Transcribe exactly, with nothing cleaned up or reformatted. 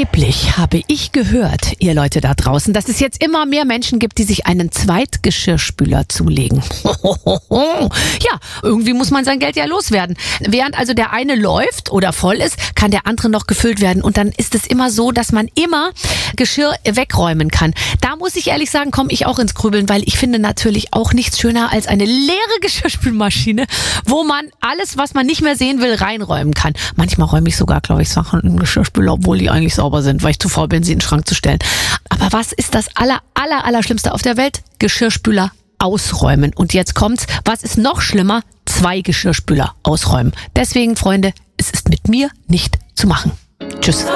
Angeblich habe ich gehört, ihr Leute da draußen, dass es jetzt immer mehr Menschen gibt, die sich einen Zweitgeschirrspüler zulegen. Ja, irgendwie muss man sein Geld ja loswerden. Während also der eine läuft oder voll ist, kann der andere noch gefüllt werden. Und dann ist es immer so, dass man immer Geschirr wegräumen kann. Da muss ich ehrlich sagen, komme ich auch ins Grübeln, weil ich finde natürlich auch nichts schöner als eine leere Geschirrspülmaschine, wo man alles, was man nicht mehr sehen will, reinräumen kann. Manchmal räume ich sogar, glaube ich, Sachen in den Geschirrspüler, obwohl die eigentlich sauber sind, weil ich zu faul bin, sie in den Schrank zu stellen. Aber was ist das aller, aller, aller Schlimmste auf der Welt? Geschirrspüler ausräumen. Und jetzt kommt's. Was ist noch schlimmer? Zwei Geschirrspüler ausräumen. Deswegen, Freunde, es ist mit mir nicht zu machen. Tschüss.